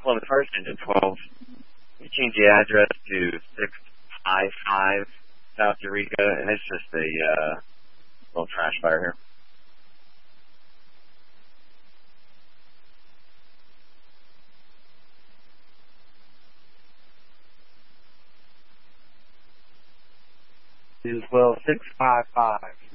Plymouth First Engine 12. We changed the address to 655 South Eureka, and it's just a little trash fire here. Well, 655.